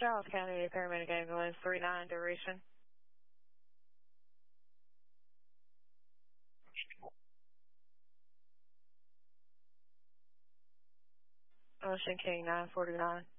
Charles County Paramedic Ambulance 39 duration. Ocean King 949.